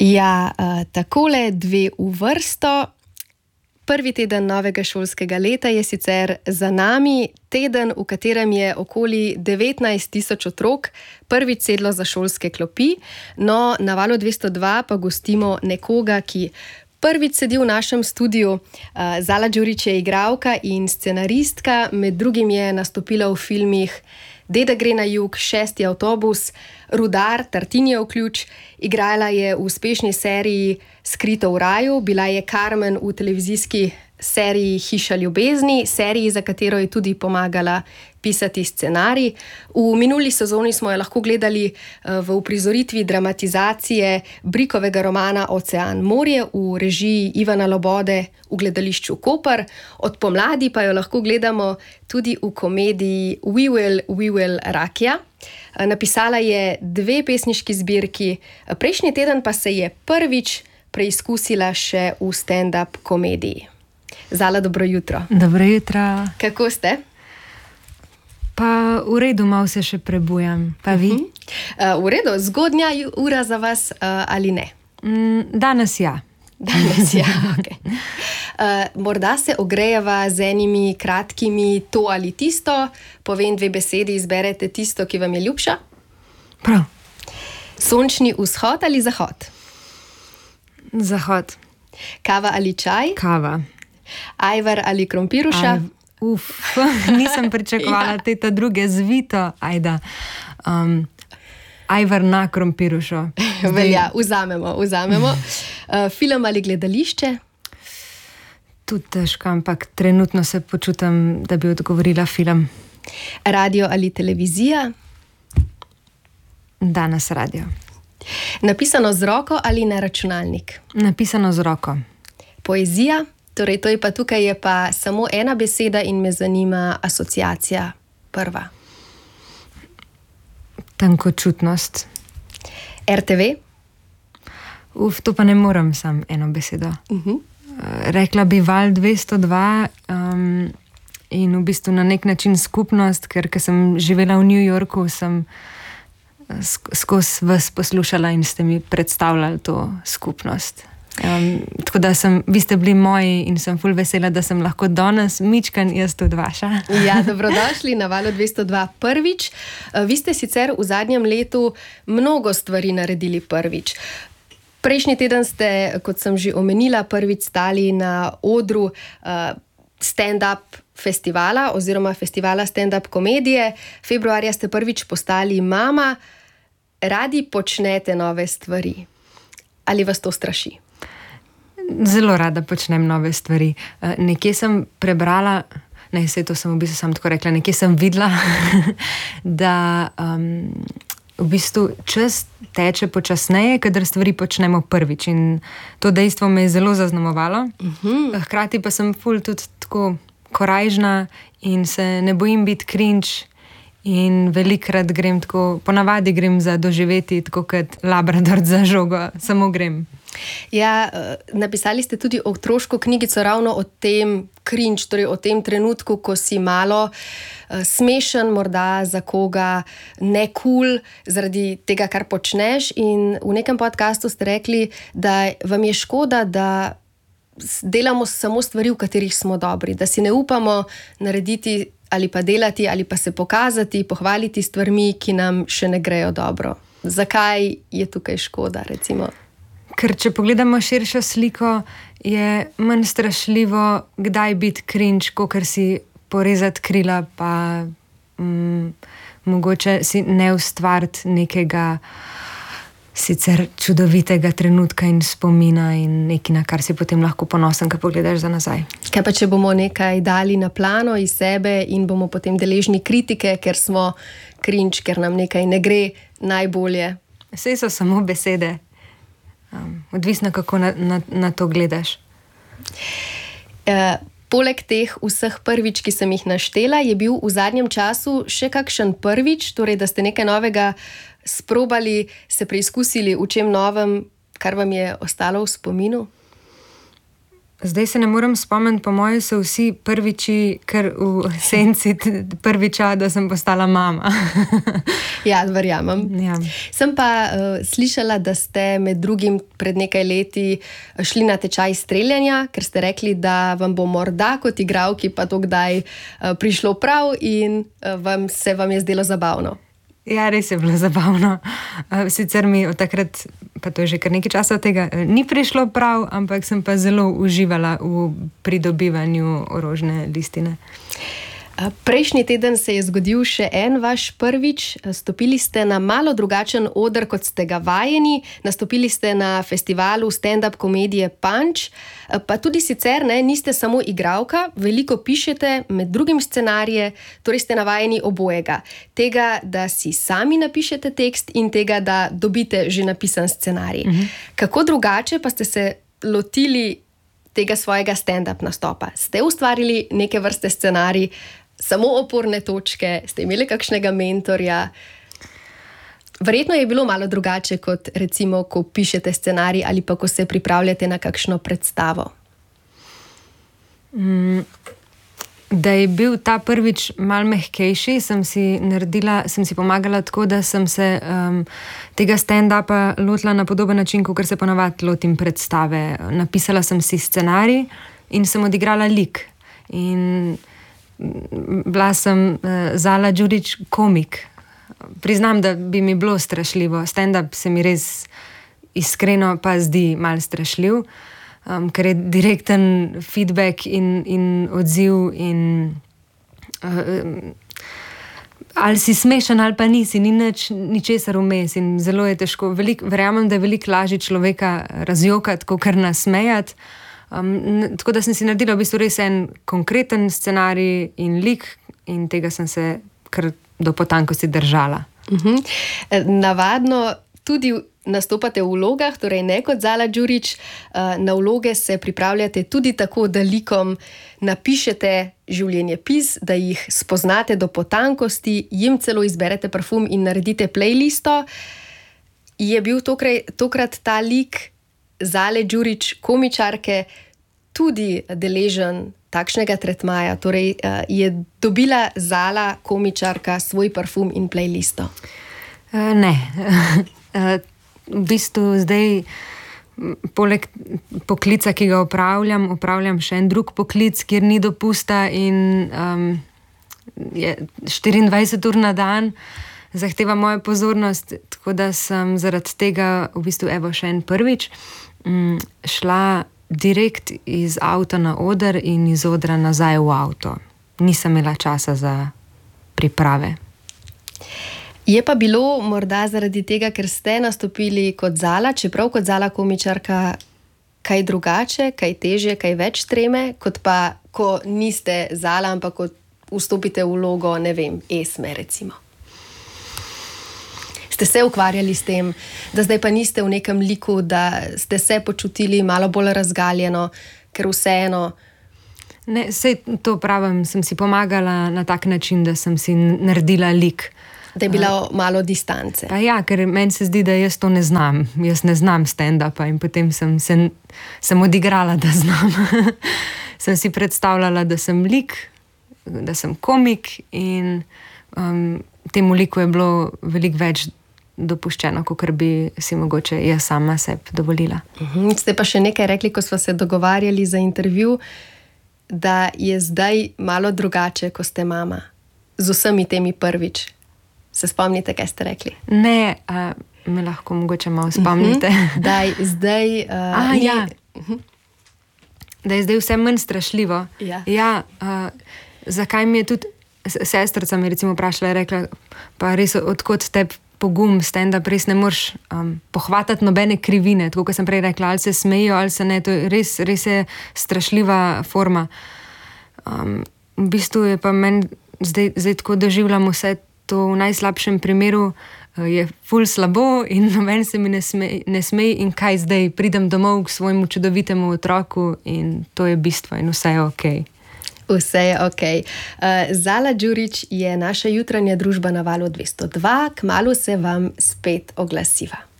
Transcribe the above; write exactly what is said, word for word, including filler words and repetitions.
Ja, uh, takole dve v vrsto. Prvi teden novega šolskega leta je sicer za nami, teden, v katerem je okoli devetnajst tisoč otrok prvič sedlo za šolske klopi, no na Valu dvesto dva pa gostimo nekoga, ki prvič sedi v našem studiu. Uh, Zala Đurić je igralka in scenaristka, med drugim je nastopila v filmih Deda gre na jug, Šesti avtobus, Rudar, Tartinijev ključ, igrala je v uspešni seriji Skrito v raju, bila je Carmen v televizijski seriji Hiša ljubezni, seriji, za katero je tudi pomagala pisati scenarij. V minuli sezoni smo jo lahko gledali v uprizoritvi dramatizacije Brikovega romana Ocean morje v režiji Ivana Lobode v gledališču Koper. Od pomladi pa jo lahko gledamo tudi v komediji We Will, We Will Rakija. Napisala je dve pesniški zbirki, prejšnji teden pa se je prvič preizkusila še v stand-up komediji. Zala, dobro jutro. Dobro jutro. Kako ste? Pa v redu, malo se še prebujam. Pa vi? Uh, v redu, zgodnja ura za vas uh, ali ne? Mm, danes ja. Danes ja, ok. Uh, morda se ogrejeva z enimi kratkimi to ali tisto, povem dve besedi, izberete tisto, ki vam je ljubša. Prav. Sončni vzhod ali zahod? Zahod. Kava ali čaj? Kava. Ajvar ali krompiruša? Aj, uf, nisem pričakovala ja. Te druge zvito, ajda. Um, ajvar na krompirušo. Velja, vzamemo, vzamemo. Uh, film ali gledališče? Tudi težko, ampak trenutno se počutim, da bi odgovorila film. Radio ali televizija? Danes radio. Napisano z roko ali na računalnik? Napisano z roko. Poezija? Torej, to je pa tukaj je pa samo ena beseda in me zanima asociacija prva. Tankočutnost. R T V? Uf, to pa ne morem sam eno besedo. Uh-huh. Rekla bi Val dvesto dva um, in v bistvu na nek način skupnost, ker ko sem živela v New Yorku, sem skozi vas poslušala in ste mi predstavljali to skupnost. Um, tako da sem, vi ste bili moji in sem ful vesela, da sem lahko danes mičkan jaz tudi vaša. Ja, dobrodošli na Valu dvesto dva prvič. Vi ste sicer v zadnjem letu mnogo stvari naredili prvič. Prejšnji teden ste, kot sem že omenila, prvič stali na odru uh, stand-up festivala oziroma festivala stand-up komedije. Februarja ste prvič postali mama. Radi počnete nove stvari. Ali vas to straši? Zelo rada počnem nove stvari. Nekje sem prebrala, ne, vse to sem v bistvu sam tako rekla, nekje sem videla, da um, v bistvu čas teče počasneje, kadar stvari počnemo prvič. In to dejstvo me je zelo zaznamovalo. Uh-huh. Hkrati pa sem ful tudi tako korajžna in se ne bojim biti cringe. In velikrat grem tako, ponavadi grem za doživeti, tako kot labrador za žogo, samo grem. Ja, napisali ste tudi otroško knjigico ravno o tem cringe, torej o tem trenutku, ko si malo smešen, morda za koga ne cool, zaradi tega, kar počneš. In v nekem podcastu ste rekli, da vam je škoda, da delamo samo stvari, v katerih smo dobri, da si ne upamo narediti ali pa delati, ali pa se pokazati, pohvaliti stvarmi, ki nam še ne grejo dobro. Zakaj je tukaj škoda, recimo? Ker če pogledamo širšo sliko, je manj strašljivo, kdaj biti cringe, kakor si porezati krila, pa mm, mogoče si ne ustvariti nekega sicer čudovitega trenutka in spomina in nekaj, na kar si potem lahko ponosen, ko pogledaš za nazaj. Kaj pa, če bomo nekaj dali na plano iz sebe in bomo potem deležni kritike, ker smo cringe, ker nam nekaj ne gre najbolje? Vse so samo besede. Um, odvisno, kako na, na, na to gledaš. Uh, poleg teh vseh prvič, ki sem jih naštela, je bil v zadnjem času še kakšen prvič, torej da ste nekaj novega sprobali, se preizkusili v čem novem, kar vam je ostalo v spominu? Zdaj se ne morem spomniti, po mojem so vsi prviči, ker v senci prviča, da sem postala mama. Ja, verjamem. Ja. Sem pa uh, slišala, da ste med drugim pred nekaj leti šli na tečaj streljanja, ker ste rekli, da vam bo morda kot igralki pa to kdaj uh, prišlo prav in uh, vam se vam je zdelo zabavno. Ja, res je bilo zabavno. Sicer mi od takrat, pa to je že kar nekaj časa od tega, ni prišlo prav, ampak sem pa zelo uživala v pridobivanju orožne listine. Prejšnji teden se je zgodil še en vaš prvič. Stopili ste na malo drugačen oder, kot ste ga vajeni. Nastopili ste na festivalu stand-up komedije Punch. Pa tudi sicer ne, niste samo igralka, veliko pišete, med drugim scenarije, torej ste navajeni obojega. Tega, da si sami napišete tekst in tega, da dobite že napisan scenarij. Mhm. Kako drugače pa ste se lotili tega svojega stand-up nastopa? Ste ustvarili neke vrste scenarij, samo oporne točke, ste imeli kakšnega mentorja? Verjetno je bilo malo drugače, kot recimo, ko pišete scenarij ali pa ko se pripravljate na kakšno predstavo. Mm, da je bil ta prvič malo mehkejši, sem si naredila, sem si pomagala tako, da sem se um, tega stand-upa lotila na podoben način, kot se ponavadi lotim predstave. Napisala sem si scenarij in sem odigrala lik. In bila sem uh, Zala Đurić komik. Priznam, da bi mi bilo strašljivo. Stand-up se mi res iskreno pa zdi malo strašljiv, um, ker je direkten feedback in, in odziv in uh, ali si smešen ali pa nisi, ni nič, ničesar vmes in zelo je težko. Velik, verjamem, da je veliko lažje človeka razjokati, kot kar nasmejati. Um, tako da sem si naredila v bistvu res en konkreten scenarij in lik in tega sem se kar do potankosti držala. Uh-huh. Navadno tudi nastopate v vlogah, torej ne kot Zala Đurić, na vloge se pripravljate tudi tako, da likom napišete življenjepis, da jih spoznate do potankosti, jim celo izberete parfum in naredite playlisto. Je bil tokrat, tokrat ta lik Zale Đurić, komičarke, tudi deležen takšnega tretmaja? Torej, je dobila Zala, komičarka, svoj parfum in playlisto? Ne. V bistvu zdaj, poleg poklica, ki ga opravljam, opravljam še en drug poklic, kjer ni dopusta in um, je štiriindvajset ur na dan, zahteva mojo pozornost, tako da sem zaradi tega v bistvu evo še en prvič um, šla direkt iz avta na oder in iz odra nazaj v avto. Nisem imela časa za priprave. Je pa bilo morda zaradi tega, ker ste nastopili kot Zala, čeprav kot Zala komičarka, kaj drugače, kaj težje, kaj več treme, kot pa, ko niste Zala, ampak ko vstopite v vlogo, ne vem, Esme recimo. Ste se ukvarjali s tem, da zdaj pa niste v nekem liku, da ste se počutili malo bolj razgaljeno, ker vseeno... Ne, sej to pravim, sem si pomagala na tak način, da sem si naredila lik. Da je bila uh, malo distance. Pa ja, ker meni se zdi, da jaz to ne znam. Jaz ne znam stand-upa in potem sem, sem, sem odigrala, da znam. Sem si predstavljala, da sem lik, da sem komik in um, temu liku je bilo veliko več dopuščeno, kot bi si mogoče jaz sama sebi dovolila. Uh-huh. Ste pa še nekaj rekli, ko smo se dogovarjali za intervju, da je zdaj malo drugače, ko ste mama. Z vsemi temi prvič. Se spomnite, kaj ste rekli? Ne, uh, me lahko mogoče malo spomnite. Uh-huh. Daj, zdaj... Uh, A, ni... ja. Uh-huh. Da je zdaj vse manj strašljivo. Ja. Ja, uh, zakaj mi je tudi sestrica me recimo vprašala, je rekla, pa res odkot tebi pogum, stand-up, res ne moreš um, pohvatati nobene krivine, tako kot sem prej rekla, ali se smejijo, ali se ne, to je res, res je strašljiva forma. Um, v bistvu je pa meni zdaj, zdaj tako doživljam vse to v najslabšem primeru, uh, je ful slabo in noben se mi ne smeji, ne smeji in kaj zdaj, pridem domov k svojemu čudovitemu otroku in to je bistvo in vse je okej. Okay. Vse je ok. Uh, Zala Đurić je naša jutranja družba na Valu dvesto dva, kmalu se vam spet oglasiva.